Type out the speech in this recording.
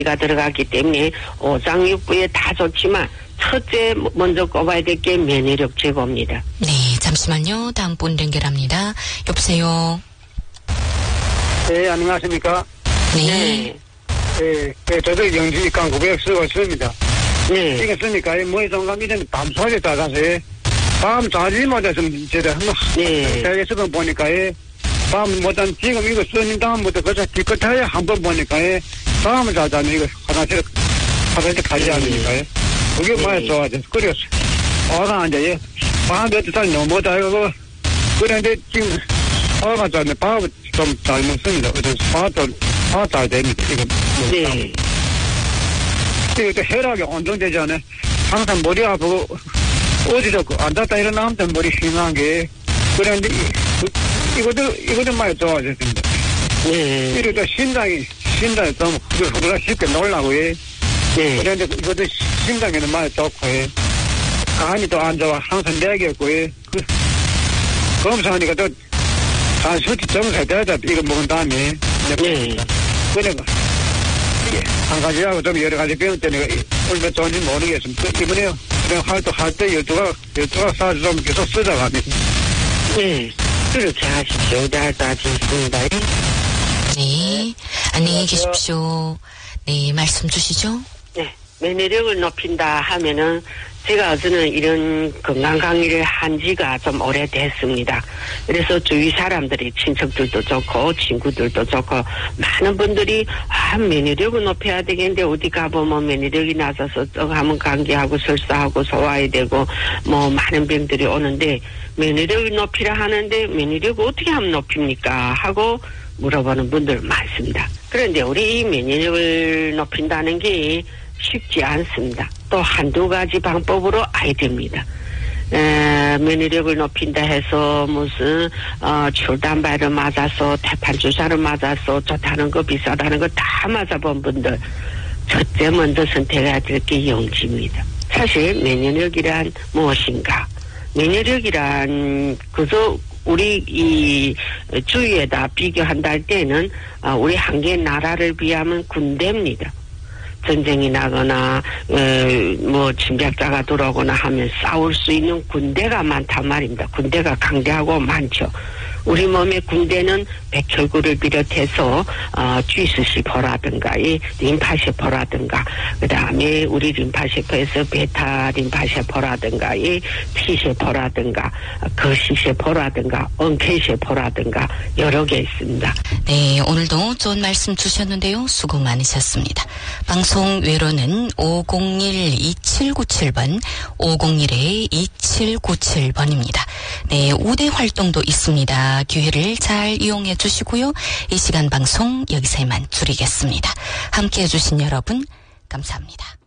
가 들어갔기 때문에 오장육부에 다 좋지만 첫째 먼저 꼽아야 될 게 면역력 제고입니다. 네, 잠시만요. 다음 분 연결합니다. 여보세요. 네, 안녕하십니까? 네. 네, 저도 영주이 강구백 쓰고 있습니다. 네. 이게 쓰니까, 머리 동감 이전 밤소리 따라서, 밤 자지마다 좀, 제가 한번, 네. 대에서 보니까, 밤 못한 지금 이거 쓰는 다음부터 그저 뒤끝에 한번 보니까, 밤을 자자면 이거 화장실 가지 않으니까, 그게 많이 좋아져서, 그래서, 화가 이제, 밤 몇 살 넘어다, 이거, 그런데 지금, 화가 자면 밥을 좀 잘 먹습니다. 화 잘 됩니다, 이거. 네. 이거 혈압이 안정되잖아요. 항상 머리 아프고, 어디서 앉았다 일어나면 머리 휘한 게, 그런데, 이것도 많이 좋아졌습니다. 네. 이러다 심장이 좀 후들후들 쉽게 놀라고 해. 네. 그런데 이것도 심장에는 많이 좋고 해. 간이 또 안 좋아. 항상 내겠고 해. 검사하니까 또, 수치 점수가 되다 이거 먹은 다음에. 네. 그러니까, 한 가지하고 좀 여러 가지 병 때문에 얼마 좋은지 모르겠습니다. 이번에 그냥 할 때 12가 사주 좀 계속 쓰다갑니다. 네. 그렇게 하십시오. 다 좋습니다. 네. 안녕히 계십시오. 네, 말씀 주시죠. 네. 면역력을 높인다 하면은 제가 어제는 이런 건강 강의를 한 지가 좀 오래됐습니다. 그래서 주위 사람들이 친척들도 좋고 친구들도 좋고 많은 분들이 면역력을 높여야 되겠는데 어디 가보면 면역력이 낮아서 하면 감기하고 설사하고 소화해야 되고 뭐 많은 병들이 오는데 면역력을 높이라 하는데 면역력을 어떻게 하면 높입니까 하고 물어보는 분들 많습니다. 그런데 우리 이 면역력을 높인다는 게 쉽지 않습니다. 또 한두 가지 방법으로 아야 됩니다. 면역력을 높인다 해서 무슨 출단발을 맞아서 태판주사를 맞아서 좋다는 거 비싸다는 거 다 맞아본 분들 첫째 먼저 선택해야 될 게 영지입니다. 사실 면역력이란 무엇인가? 면역력이란 그저 우리 이 주위에다 비교한다 할 때는 우리 한 개 나라를 비하면 군대입니다. 전쟁이 나거나 뭐 침략자가 들어오거나 하면 싸울 수 있는 군대가 많단 말입니다. 군대가 강대하고 많죠. 우리 몸의 군대는 백혈구를 비롯해서 G세포라든가 이 림파세포라든가 그다음에 우리 림파세포에서 베타 림파세포라든가 이 T세포라든가 거시세포라든가 엉케세포라든가 여러 개 있습니다. 네, 오늘도 좋은 말씀 주셨는데요. 수고 많으셨습니다. 방송 외로는 501-2797번 501-2797번입니다. 네, 우대 활동도 있습니다. 기회를 잘 이용해 주시고요. 이 시간 방송 여기서 이만 줄이겠습니다. 함께해 주신 여러분 감사합니다.